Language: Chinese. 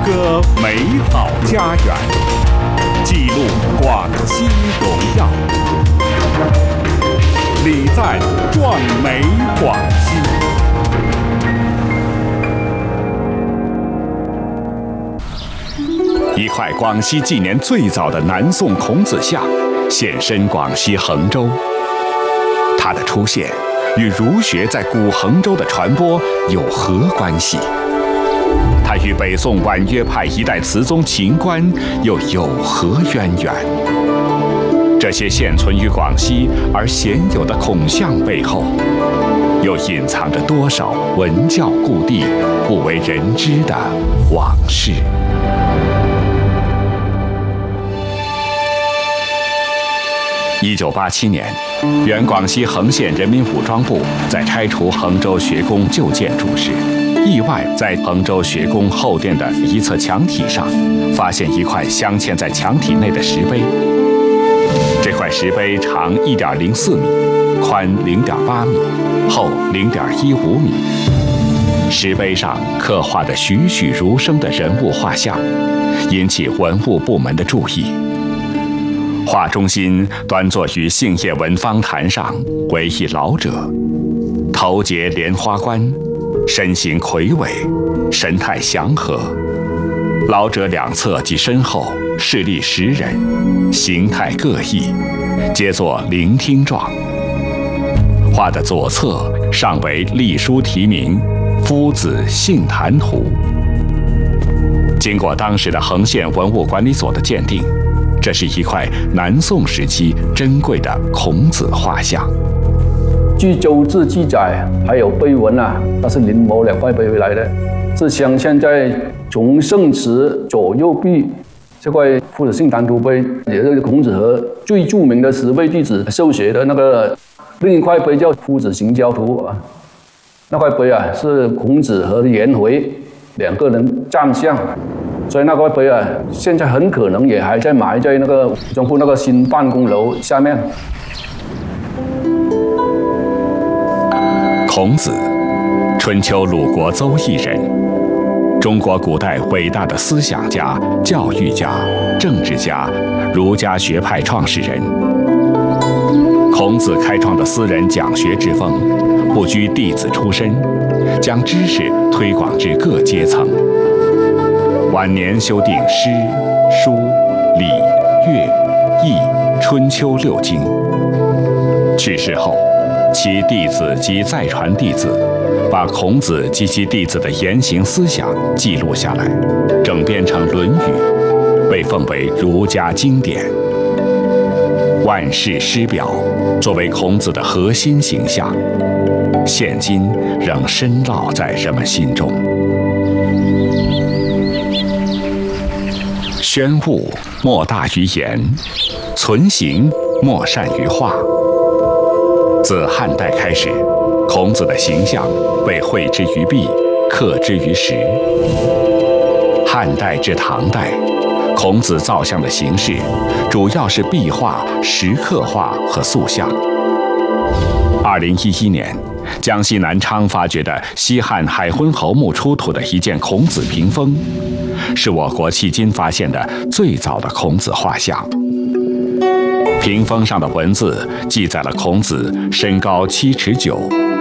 歌美好家园，记录广西荣耀，礼赞壮美广西。一块广西纪年最早的南宋孔子像现身广西衡州，它的出现与儒学在古衡州的传播有何关系？它与北宋婉约派一代词宗秦观又有何渊源？这些现存于广西而鲜有的孔像背后，又隐藏着多少文教故地不为人知的往事？1987年，原广西衡县人民武装部在拆除衡州学宫旧建筑时，意外在衡州学宫后殿的一侧墙体上发现一块镶嵌在墙体内的石碑。这块石碑长1.04米，宽0.8米，厚0.15米。石碑上刻画的栩栩如生的人物画像，引起文物部门的注意。画中心端坐于杏叶文芳坛上，为一老者，头结莲花冠，身形魁伟，神态祥和。老者两侧及身后侍立10人，形态各异，皆作聆听状。画的左侧上为隶书题名“夫子杏坛图”。经过当时的衡县文物管理所的鉴定，这是一块南宋时期珍贵的孔子画像。 据周志记载，还有碑文啊，它是临摹2块碑回来的，是镶嵌在崇圣祠左右壁这块夫子杏坛图碑，也是孔子和最著名的10位弟子受学的那个。另一块碑叫夫子行交图啊，那块碑啊是孔子和颜回2个人站像。所以那块碑啊，现在很可能也还在埋在那个武装部那个新办公楼下面。 孔子，春秋鲁国邹邑人，中国古代伟大的思想家、教育家、政治家，儒家学派创始人。孔子开创的私人讲学之风，不拘弟子出身，将知识推广至各阶层。晚年修订诗、书、礼、乐、易、春秋6经。去世后，其弟子及再传弟子把孔子及其弟子的言行思想记录下来，整编成《论语》，被奉为儒家经典。万世师表作为孔子的核心形象，现今仍深烙在人们心中。宣物莫大于言，存形莫善于画。自汉代开始，孔子的形象被绘之于壁，刻之于石。汉代至唐代，孔子造像的形式主要是壁画、石刻画和塑像。2011年，江西南昌发掘的西汉海昏侯墓出土的一件孔子屏风，是我国迄今发现的最早的孔子画像。屏风上的文字记载了孔子身高7尺9，